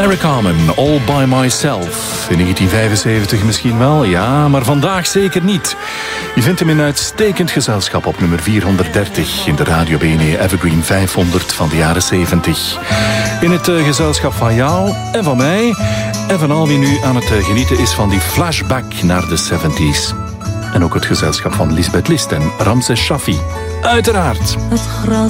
Eric Carmen, All By Myself. In 1975 misschien wel, ja, maar vandaag zeker niet. Je vindt hem in uitstekend gezelschap op nummer 430 in de Radio BNE Evergreen 500 van de jaren 70. In het gezelschap van jou en van mij en van al wie nu aan het genieten is van die flashback naar de 70s. En ook het gezelschap van Lisbeth List en Ramses Shaffi. Uiteraard. Het gras